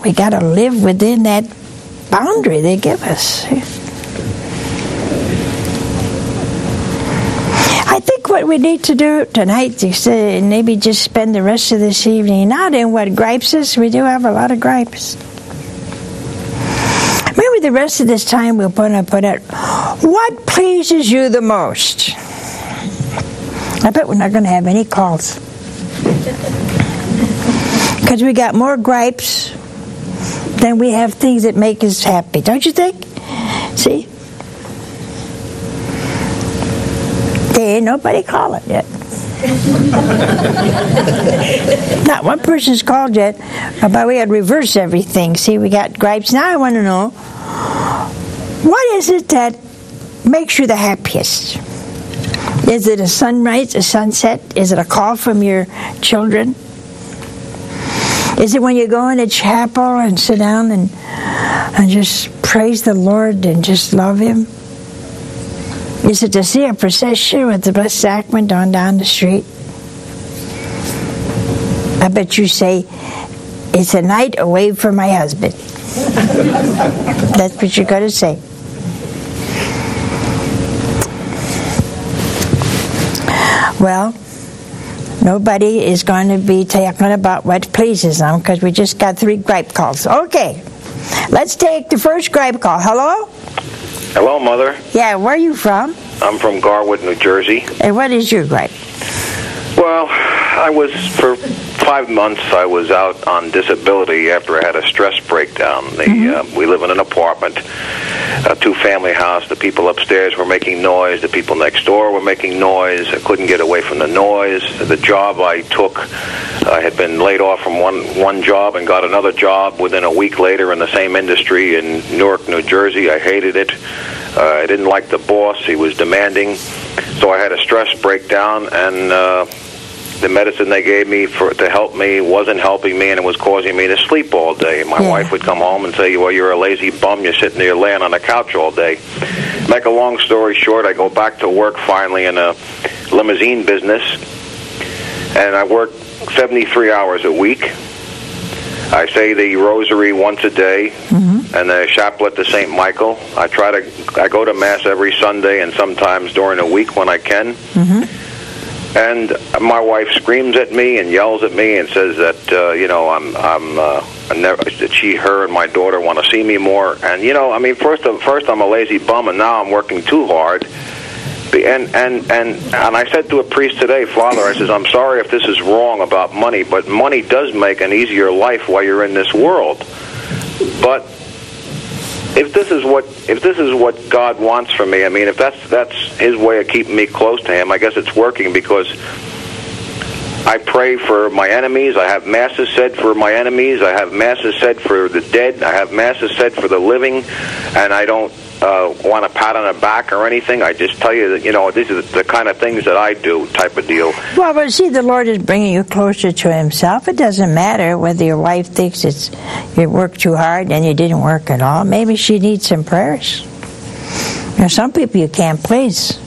We got to live within that boundary they give us. I think what we need to do tonight is maybe just spend the rest of this evening not in what gripes us. We do have a lot of gripes. Maybe the rest of this time we'll put out what pleases you the most. I bet we're not going to have any calls because we got more gripes than we have things that make us happy. Don't you think? See? There ain't nobody calling yet. Not one person's called yet, but we had to reverse everything. See, we got gripes. Now I want to know, what is it that makes you the happiest? Is it a sunrise, a sunset? Is it a call from your children? Is it when you go in a chapel and sit down and just praise the Lord and just love Him? Is it to see a procession with the Blessed Sacrament on down the street? I bet you say, it's a night away from my husband. That's what you're going to say. Well, nobody is going to be talking about what pleases them because we just got 3 gripe calls. Okay, let's take the first gripe call. Hello? Hello, Mother. Yeah, where are you from? I'm from Garwood, New Jersey. And what is your gripe? Well, for 5 months, I was out on disability after I had a stress breakdown. We live in an apartment, a 2-family house. The people upstairs were making noise. The people next door were making noise. I couldn't get away from the noise. The job I took, I had been laid off from one job and got another job within a week later in the same industry in Newark, New Jersey. I hated it. I didn't like the boss. He was demanding. So I had a stress breakdown, and the medicine they gave me to help me wasn't helping me, and it was causing me to sleep all day. My wife would come home and say, well, you're a lazy bum. You're sitting there laying on the couch all day. Make a long story short, I go back to work finally in a limousine business, and I work 73 hours a week. I say the rosary once a day, and the chaplet to St. Michael. I go to Mass every Sunday and sometimes during the week when I can. And my wife screams at me and yells at me and says that that her and my daughter want to see me more. And first I'm a lazy bum, and now I'm working too hard. And I said to a priest today, Father, I says, I'm sorry if this is wrong about money, but money does make an easier life while you're in this world. But if this is what God wants for me, if that's His way of keeping me close to Him, I guess it's working, because I pray for my enemies. I have masses said for my enemies. I have masses said for the dead. I have masses said for the living, and I don't want a pat on the back or anything. I just tell you that, these are the kind of things that I do, type of deal. Well, but see, the Lord is bringing you closer to Himself. It doesn't matter whether your wife thinks you worked too hard and you didn't work at all. Maybe she needs some prayers. Some people you can't please.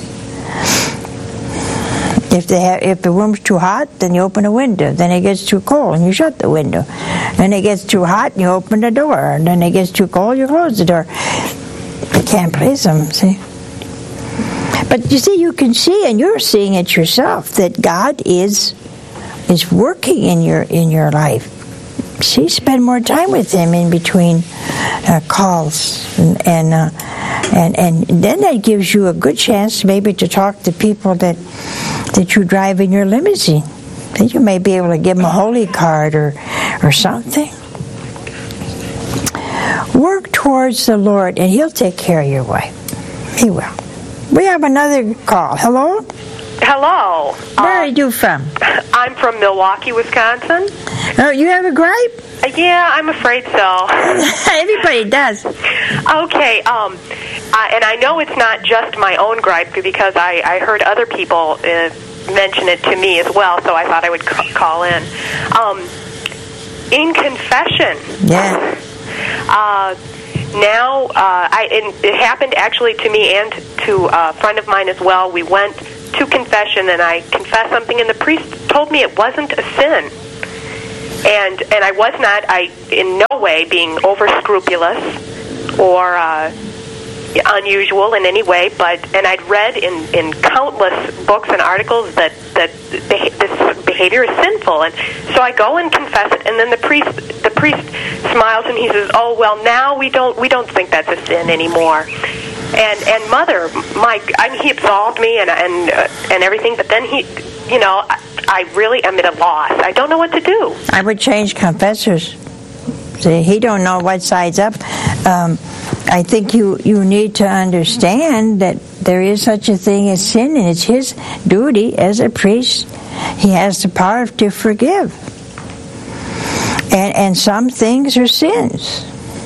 If the room's too hot, then you open a window. Then it gets too cold, and you shut the window. Then it gets too hot, and you open the door. And then it gets too cold, you close the door. You can't please them, see? But you see, you can see, and you're seeing it yourself, that God is working in your life. See, spend more time with Him in between calls, and then that gives you a good chance maybe to talk to people that you drive in your limousine. Then you may be able to give them a holy card or something. Work towards the Lord, and He'll take care of your way. He will. We have another call. Hello? Hello. Where are you from? I'm from Milwaukee, Wisconsin. Oh, you have a gripe? Yeah, I'm afraid so. Everybody does. Okay, and I know it's not just my own gripe, because I heard other people mention it to me as well, so I thought I would call in. In confession. Yeah. It happened actually to me and to a friend of mine as well. We went to confession, and I confessed something, and the priest told me it wasn't a sin. And I was not, in no way being over scrupulous or unusual in any way, and I'd read in countless books and articles that this behavior is sinful, and so I go and confess it, and then the priest smiles and he says, "Oh well, now we don't think that's a sin anymore." And Mother, he absolved me and everything, but then I really am at a loss. I don't know what to do. I would change confessors. See, he don't know what side's up. I think you need to understand that there is such a thing as sin, and it's his duty as a priest. He has the power to forgive. And some things are sins.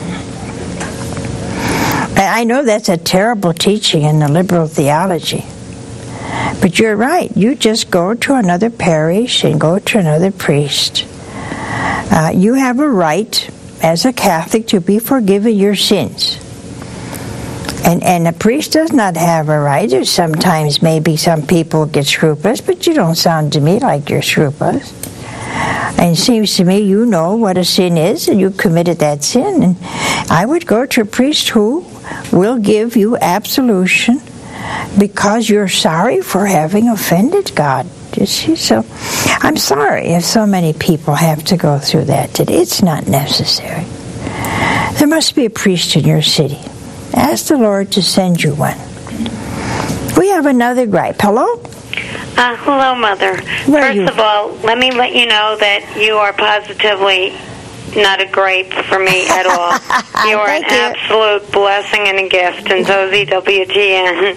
And I know that's a terrible teaching in the liberal theology. But you're right. You just go to another parish and go to another priest. You have a right as a Catholic to be forgiven your sins. And a priest does not have a right. There's sometimes maybe some people get scrupulous, but you don't sound to me like you're scrupulous. And it seems to me you know what a sin is, and you committed that sin. And I would go to a priest who will give you absolution because you're sorry for having offended God. You see? So I'm sorry if so many people have to go through that today. It's not necessary. There must be a priest in your city. Ask the Lord to send you one. We have another gripe. Hello? Hello, Mother. First of all, let me let you know that you are positively not a gripe for me at all. You are an absolute blessing and a gift, and so is EWTN.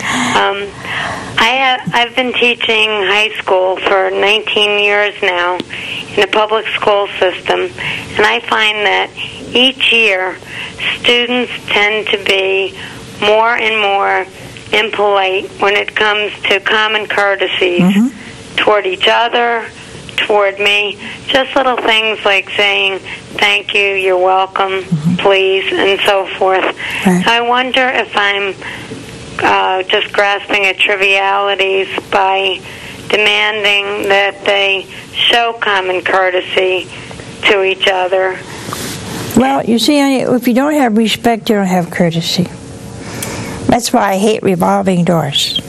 I've been teaching high school for 19 years now in a public school system, and I find that each year students tend to be more and more impolite when it comes to common courtesies toward each other, toward me. Just little things like saying thank you, you're welcome, please, and so forth. Right. I wonder if I'm just grasping at trivialities by demanding that they show common courtesy to each other. Well, you see, if you don't have respect, you don't have courtesy. That's why I hate revolving doors.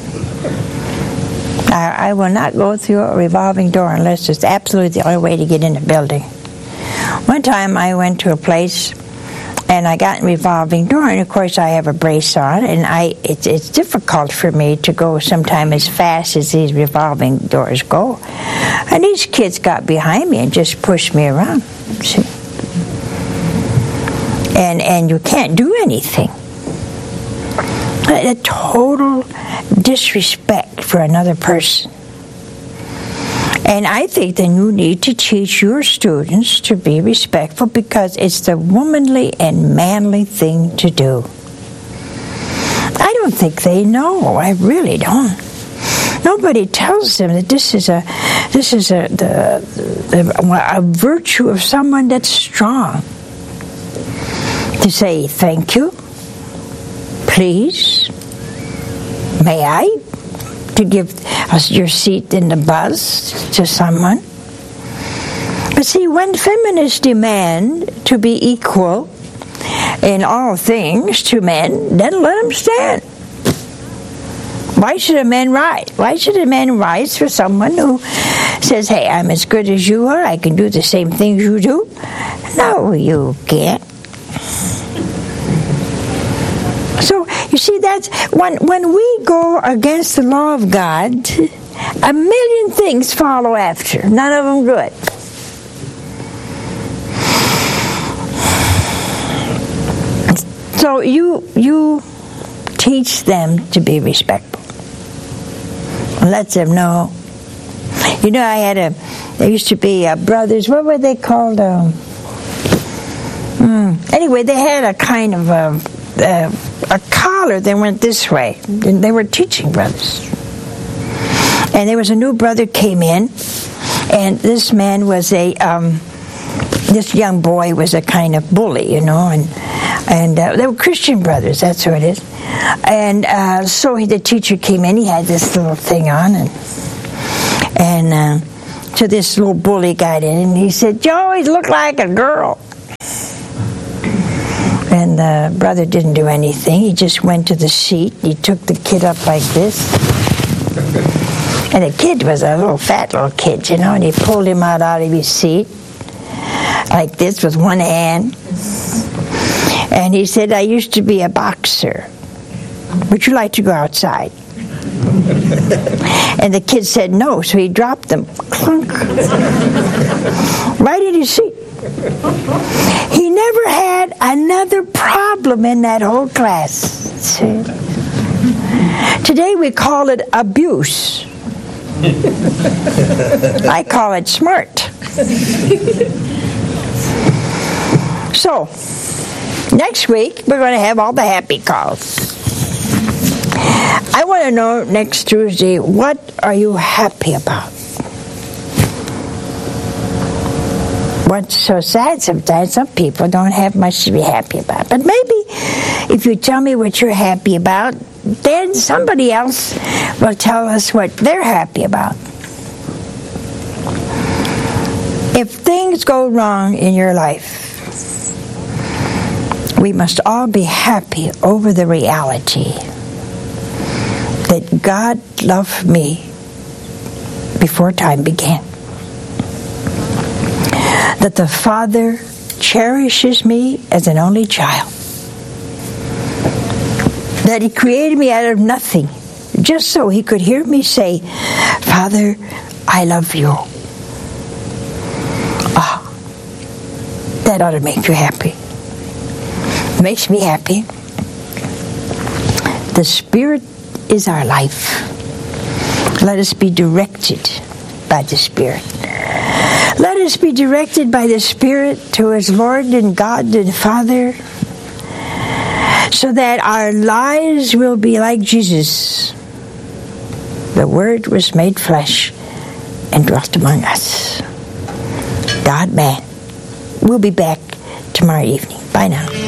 I will not go through a revolving door unless it's absolutely the only way to get in the building. One time I went to a place and I got a revolving door, and of course I have a brace on, and it's difficult for me to go sometime as fast as these revolving doors go. And these kids got behind me and just pushed me around. See? And you can't do anything. A total disrespect for another person. And I think then you need to teach your students to be respectful because it's the womanly and manly thing to do. I don't think they know. I really don't. Nobody tells them that this is a virtue of someone that's strong. To say thank you, please, may I, to give us your seat in the bus to someone. But see, when feminists demand to be equal in all things to men, then let them stand. Why should a man rise? Why should a man rise for someone who says, hey, I'm as good as you are, I can do the same things you do? No, you can't. So, you see, that's when we go against the law of God, a million things follow after, none of them good. So you teach them to be respectful. Let them know. You know, there used to be brothers, what were they called? Anyway, they had a kind of a collar that went this way. And they were teaching brothers. And there was a new brother came in, and this man was this young boy was a kind of bully, you know, and they were Christian brothers, that's who it is. And so the teacher came in, he had this little thing on, and to this little bully got in, and he said, "You always look like a girl." And the brother didn't do anything. He just went to the seat. He took the kid up like this. And the kid was a little fat little kid, you know, and he pulled him out of his seat like this with one hand. And he said, "I used to be a boxer. Would you like to go outside?" And the kid said no, so he dropped them. Clunk. Right in his seat. He never had another problem in that whole class. See? Today we call it abuse. I call it smart. So, next week we're going to have all the happy calls. I want to know next Tuesday, what are you happy about? What's so sad sometimes, some people don't have much to be happy about. But maybe if you tell me what you're happy about, then somebody else will tell us what they're happy about. If things go wrong in your life, we must all be happy over the reality that God loved me before time began. That the Father cherishes me as an only child. That He created me out of nothing, just so He could hear me say, "Father, I love you." Ah, that ought to make you happy. It makes me happy. The Spirit is our life. Let us be directed by the Spirit. Let us be directed by the Spirit to His Lord and God and Father, so that our lives will be like Jesus. The Word was made flesh and dwelt among us. God-man. We'll be back tomorrow evening. Bye now.